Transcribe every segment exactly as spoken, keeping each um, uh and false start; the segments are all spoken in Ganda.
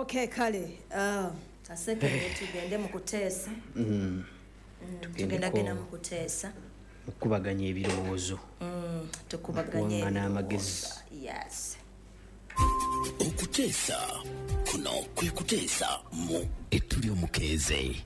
Okay kale uh taseke tugende mu kuteesa mm tugenda gena mu kuteesa okubaganya ebirowoozo mm tukubaganya n'amagezi yes okuteesa kuno kwe kuteesa mu etuli omukeeze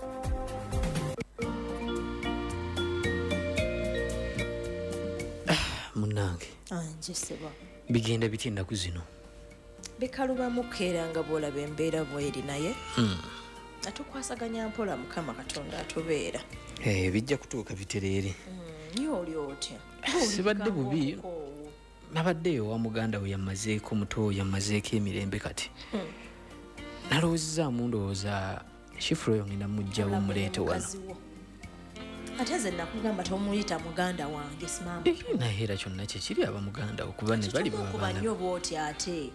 munange anje seba bigenda bitinda ku zino bikaluba mukeera nga bwolaba embeera bweri naye mm. atukwasaganya mpola mukama katonda atubeera eh bijja kutuuka bitereere mm. yo oli otya sibadde bubi nabaddeyo wa muganda we yamazeeko muto yamazeeko emirembe kati mm. nalowoozezaamu ndowooza shifulo yo ngenda mujjawo muleete wano ateze nakugamba tomuyita muganda wange simama naye era kyonna kyekiri aba muganda okuba ne bali babaana nnyo bwoti ate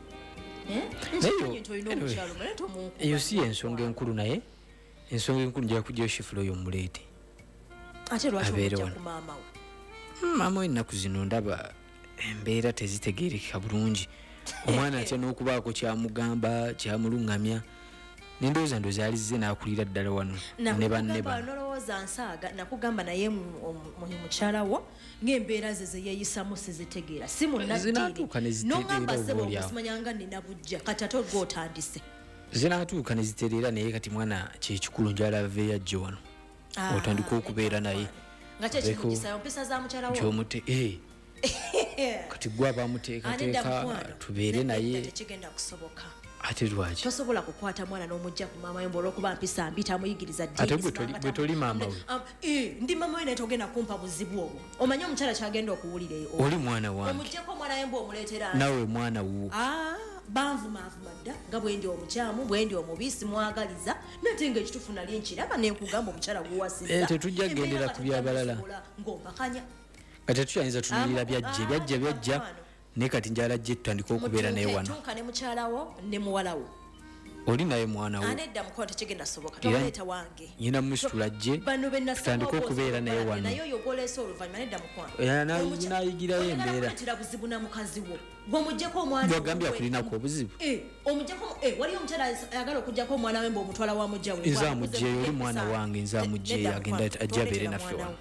eyo si ensonga enkulu naye ensonga enkulu nja kujjayo shifulo yo muleete ate lwaki omujja ku maama we maama we ennaku zino ndaba embeera tezitegeerekeka bulungi omwana atya n'okubaako kyamugamba kyamulungamya nendowooza ndo zaali zize n'akulira ddala wano ne banne bano nolowooza nsaaga nakugamba naye mukyala wo ng'embeera ze ze yeeyisamu sizitegeera si zinaatuuka ne nongamba sebo okusimanyanga nina bujja kati ate ogwo otandise zinaatuuka ne zitereera naye kati mwana kyekikulu njala ave yajja wano otandika okubeera naye nga kyekimugisayo mpisa za mukyala wo kyomute eh kati gwe abamuteekateeka tubeere naye tekigenda kusoboka ate lwaki tosobola kukwata mwana n'omujja ku maama yombo olwokuba mpisa mbi tamuyigiriza ddi ate bwe toli maama we eh ndi maama we naye togenda kumpa buzibu obwo omanye omukyala kyagenda okuwulira eyo oli mwana wange omujjako mwana yombo omuleetera nawe mwana wo ah banvumaavuma dda nga bwendi omukyamu bwendi omubisi mwagaliza nate nga ekitufu nali nkiraba nenkugamba omukyala guwasiza tetujja kugendera ku byabalala ng'ompakanya kati tuyinza tunulira byajja byajja byajja ne kati njala jje tutandika okubeera naye wano tuka ne mukyalawo ne muwalawo oli naye mwana wo anedda mukono tekigenda soboka toleeta wange nyina musitula jje tutandika okubeera naye wano naye oyo goleesa oluvannyuma nedda mukwano nayigirayo embeera tira buzibu na mukazi wo gw'omuggyeko omwana bwagambye akulinako obuzibu omuggyeko waliyo omukyala ayagala okugyako omwana we mbaomutwala wa mujja we nze amugjeyo oli mwana wange nze amugjeyo agenda ajja abeere naffe wano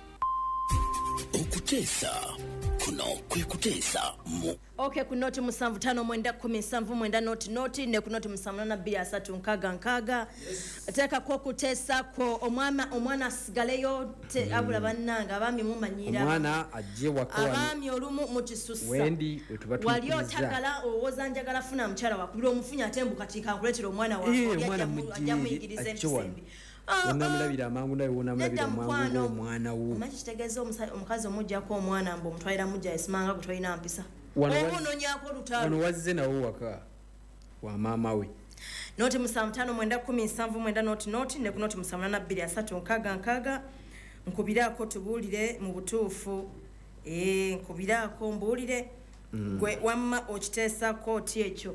okuteesa kuno kwe kuteesa mu okay ku noti musanvu tano mwenda kumi nsanvu mwenda noti noti ne ku noti musanvu na bbiri asatu nkaaga nkaaga teeka ko kuteesa ko omwana omwana asigaleyo te abula bannanga abaami mumanyira omwana ajje waka abaami olumu mukisusa wendi wetubattu wali otagala owoza njagala funa mukyala wakubira omufunya atembuka tika nkuletera omwana wange ajja muyigiriza empisembi onamulabira amangu naye onamulabira amangu omwana wo omanyi kitegeeza omukazi omujjako omwana mbu omutwalira mujja esimanga kutwalina mpisa obunonyako olutalo wano wazze nawo waka wa maama we noti musanvu tano mwenda kumi nsanvu mwenda noti noti ne ku noti musanvu na bbiri asatu nkaaga nkaaga nkubiraako tubuulire mu butuufu ee nkubiraako mbuulire gwe wamma okiteesa kooti ekyo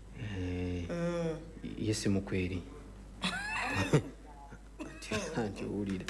yesi mukweri ntiwulira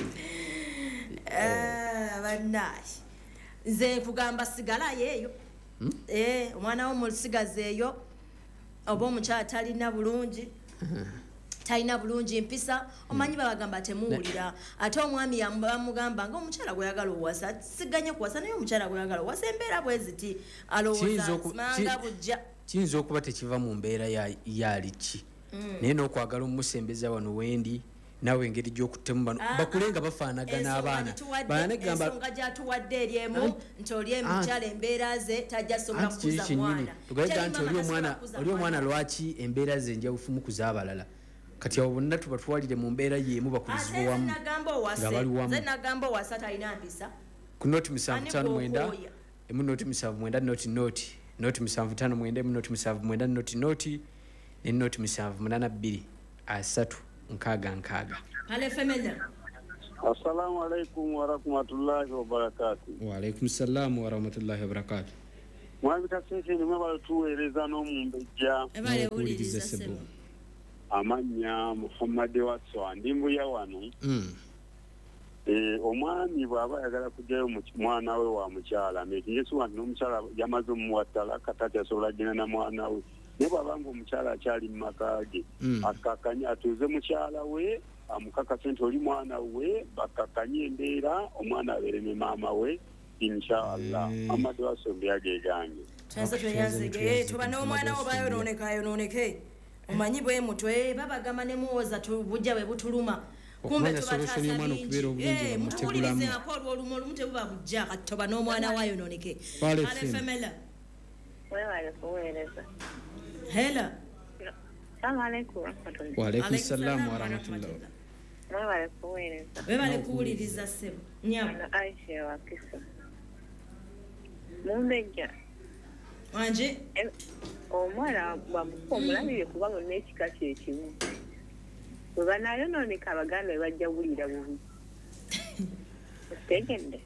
bannaye nze nkugamba sigalayo eyo eh omwana wo musigazeeyo oba omukyala talina bulungi talina bulungi mpisa omanyi babagamba temuwulira ate omwami yamugamba nga omukyala gweyagala owasa siganye kuwasa naye omukyala gweyagala owasa embeera bweziti alowooza manga bujja kiyinza okuba tekiva mu mbeera yaliki naye n'okwagala omusembeza wano wendi nawe engeri gy'okuttemu bano bakulenga bafaanagana abaana banegamba ensonga gyatuwadde eri emu nti oli emukyala embeera ze tajja sobola kukuza mwana tugayega nti oli omwana oli omwana lwaki embeera ze njawufu mu kuza abalala kati abo bonna tubatwalire mu mbeera yeemu bakulizibwa wamu nga bali wamu nze nagamba owasa talina mpisa ku noti musanvu ttaano mwenda emu noti musanvu mwenda noti noti noti musanvu ttaano mwenda emu noti musanvu mwenda noti noti ne noti musanvu munaana bbiri asatu nkaaga nkaaga ale femeda assalamu alaikum wa rahmatullahi wa barakatuh wa alaikum salam wa rahmatullahi wa barakatuh mwami kasese ni mwaba tuweereza n'omumbejja ebale uliriza sebo amanya Muhammad Waswa ndimbuya wano mm eh omwami bwaba yagala kujjayo mwana we wa mukyala mekinyesu wantu n'omukyala yamaze omuwatala katati asobola gina na mwana we ne bw'abanga omukyala akyali mu maka ge akakanye atuuze mukyala we amukakase nti oli mwana we bakakanye embeera omwana abeere ne maama we inshallah amadu asombe agegange Chanza tuyanzige tuba n'omwana wo bayonooneka yonooneke omanyi bwe mutwe babagamba ne muwoza tubujja bwe butuluma kumbe tubataasa bingi mutuwulirize akoolwa olumu olumu tebuba bujja kati toba n'omwana wa yonooneke ale femela wewale kuweereza hela salamu alaikum wa alaikum salaam wa rahmatullah wewale kuweereza wewale kuwuliriza ssebo nyabo Aisha wa Kisa Mumeja wanje omwana bamuko omulabire kubanga n'ekika kye kimu bwe banayonooneka abaganda bajja wulira bubi tegende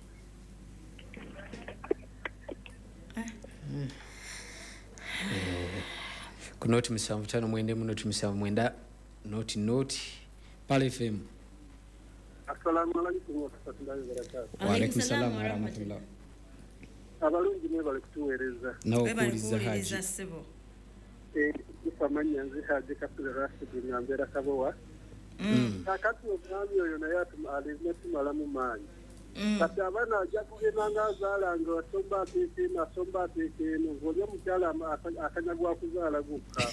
ku noti musanvu tano mwende mu noti musanvu mwenda noti noti Pale F M. Assalamu alaikum wa rahmatullahi wa barakatuh. Wa alaikum salam wa rahmatullah. Abalungi ne bali kutuweereza. Nawe sebo. Eh ifamanya nzi haje kapira rasi ngambera kabowa. Mm. Akati omwami oyo naye atumalize tumalamu manyi. Mm. Kati abana ajja kugenda ngazaala nga asomba ateke na asomba ateke no ngolya mukyala akanyagwa kuzaala gukka.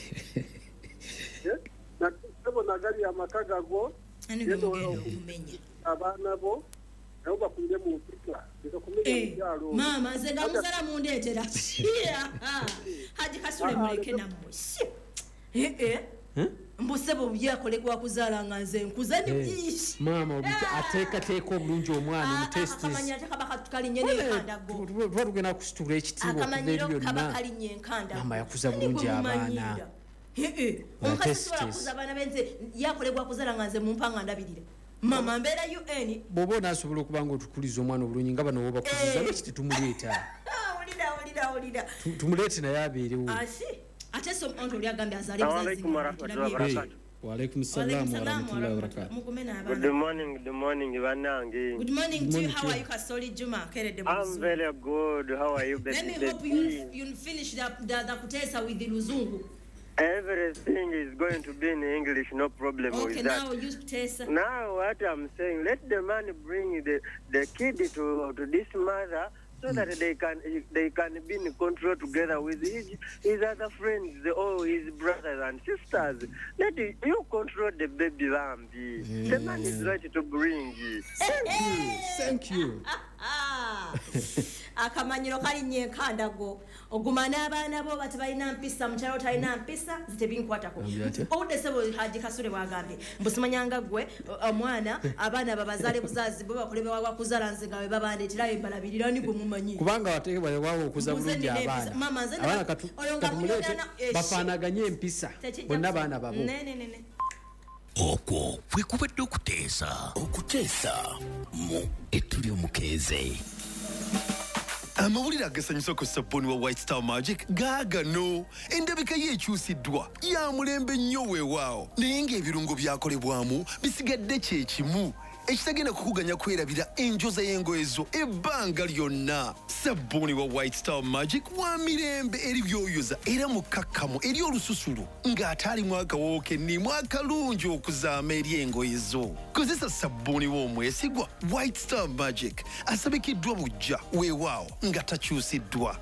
Eh? Na sebo nagali amakaga go. Ani kumenya. Abana bo nabo bakunde mu mpika. Eh, mama zenga muzala mundetera. Haji kasule muleke namwe. Eh eh. Mbusebo byakolegwa kuzaala nga nze nkuza ndi byinshi mama obita ateka teko bulungi omwana mu test akamanya takaba katukali nyene kandago tugenda kusitula ekitibo akamaniro kaba kali nyenkanda mama yakuza bulungi abaana eh eh onkasi kuza abana benze yakolegwa kuzaala nga nze mu mpanga ndabirira mama mbera U N bobo nasobola kubanga otukuliza omwana obulungi nga bano bakuziza leki tumuleta olida olida olida tumulete naye abeerewo ashi ate so onto lyagambye azali mzazi. Assalamu alaikum warahmatullahi. Wa alaikum salam wa rahmatullahi wa barakatuh. Good morning, good morning banange. Good morning to you. How are you Kasoli Juma? I'm very good. How are you baby? Let me hope you you finish the the, the kutesa with the Luzungu. Everything is going to be in English, no problem okay, with that. Okay, now use kutesa. Now what I'm saying, let the man bring the the kid to to this mother so that they can they can be in control together with his, his other friends, the, all his brothers and sisters. Let you, you control the baby Lambi. Mm. The man is right to bring you. Thank you. Thank you. Akamanyiro kali nyenkandago ogumana abaana bo bati balina mpisa mchalo talina mpisa zitebinkwatako ode sebo haji kasule bwagambye mbusimanyanga gwe omwana abaana babazale buzazi bo bakolebe wa kuzala nze ngawe babandetira embalabirira ni gwe mumanyi kubanga watekebwa wawo okuza bulungi abaana mama nze abaana katumulete bafanaganye empisa bonna abaana babo ne ne ne okwo kwe kubadde okuteesa okuteesa mu etuli omukeeze amawulire agasanyusa ku sabbuuni wa White Star Magic gaagano endabika ye ekyusiddwa ya mulembe nnyo weewaawo naye ng'ebirungo byakolebwamu bisigadde kye kimu ekitagenda kukuganya kwerabira enjoza y'engoye zo ebbanga lyonna sabbuuni wa White Star Magic wa mirembe eri byoyoza era mukakkamu eri olususulu ng'ate alimu akawoowo kennimu akalungi okuzaama eri engoye zo kozesa sabbuuni w'omwesigwa White Star Magic asabikiddwa bujja weewaawo nga takyusiddwa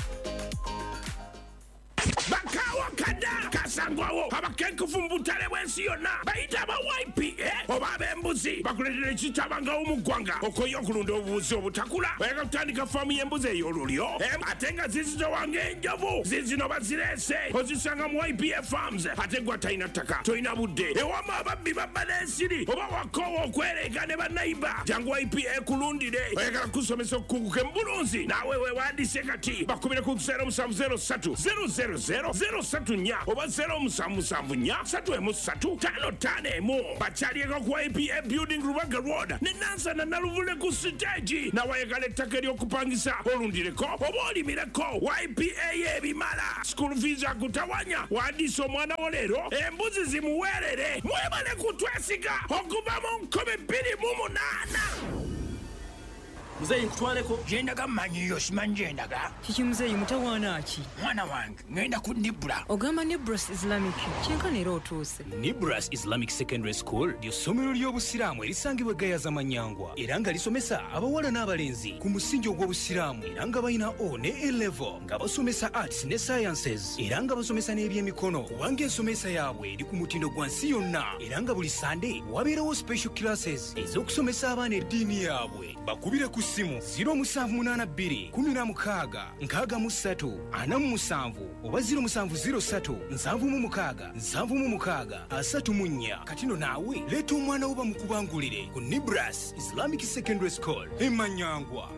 bakawa kada kasangwawo abakenkufu mbutale bwensi yonna bayita aba Y P A oba ab'embuzi bakuletera ekitabanga omugwanga okoyo okulunda obubuzi obutakula bayaka kutandika faamu y'embuzi ey'olulyo ate nga zizito wange enjovu zizino bazirese ozisanga mu Y P A farms ate gwa talina ttaka tolina budde ewama ababbi babba n'ensiri oba wakoowa okwereega ne bannayiba jangu Y P A kulundire oyagala kusomesa okukunguka embulunzi naawe weewandiise kati bakubire ku zero musanvu zero ssatu zero zero zero zero satu nnya oba zero musanvu musanvu nnya satu emu ssatu ttaano ttaano emu bakyalieko ku Y P A building Rubaga road ne nansana naluvule ku siteegi nawayagala ettaka ery'okupangisa olundireko oba olimireko Y P A y'ebimala school fees akutawanya wandiisa omwana wo leero embuzi zimuweerere mwebale kutwesiga okuva mu nkumi bbiri mu munaana muzeyi nkutwaleko gyendaga mmanyiyo simanyi gyendaga kiki muzeeyi mutawaana ki mwana wange ngenda ku nibula ogamba Nibras Islamic kyenkana era otuuse Nibras Islamic Secondary School ly'essomero ly'obusiraamu erisangibwa Gayaza Manyangwa era nga lisomesa abawala n'abalenzi ku musingi ogw'obusiraamu era nga balina O ne A level nga basomesa arts ne sciences era nga basomesa n'ebyemikono kubanga ensomesa yaabwe eri ku mutindo gwa nsi yonna era nga buli Sunday wabeerawo special classes ez'okusomesa abaana eddiini yaabwe bakubire ku ssimu zero seven eight two one zero six six ana mu musanvu oba zero seven zero three nsanvu mu mukaaga nsanvu mu mukaaga asatu mu nnya katino naawe leeta omwana wo bamukubangulire ku Nibras Islamic Secondary School e Manyangwa.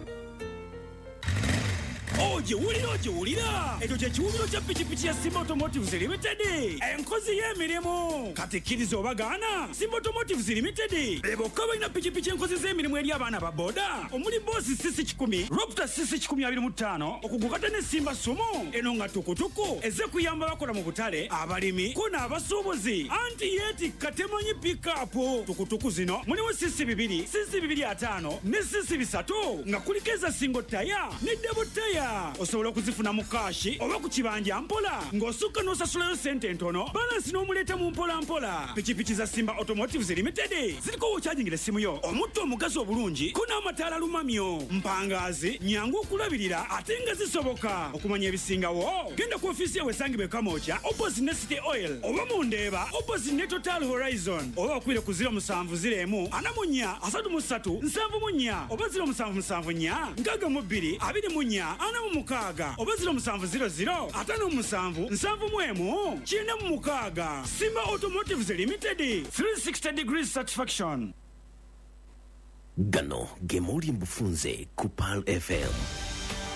Oje wulira oje wulira ekyo kye kiwumiro kya pikipiki ya Simba Automotives Limited enkozi y'emirimu katikiriza obagaana Simba Automotives Limited bebokka balina pikipiki enkozi z'emirimu eri abaana ba boda omuli boosi sisi kikumi Raptor sisi kikumi abiri mu ttaano okugukata ne Simba Sumo eno nga tukutuku eze kuyamba bakola mu butale abalimi ko n'abasuubuzi anti yeti katemanyi pikapu tukutuku zino mulimu sisi bibiri sisi bibiri ataano ne sisi bisatu nga kulikeza singo taya ne double taya osobola okuzifuna mu kashi oba ku kibanja mpola ng'osukka n'osasulayo sente ntono balansi n'omuleeta mu mpola mpola pikipiki za Simba Automotives Limited ziriko wokyajingira essimu yo omutto omugazi obulungi ko n'amataala lumamyo mpangaazi nyangu okulabirira ate nga zisoboka okumanya ebisingawo genda ku ofiisi yawe esangibwa Kamoocha opposite ne City Oil oba mu Ndeeba opposite ne Total Horizon oba okwire ku zero seven zero emu ana mu nnya asatu mu ssatu nsanvu mu nnya oba zero seven seven nnya nkaaga mu bbiri abiri mu nnya ana mu mukaaga oba zero seven zero zero atano mu nsanvu nsanvu mu emu kyenda mu mukaaga Simba Automotives Limited three sixty degrees satisfaction. Gano ge muli mbufunze ku P A L F M.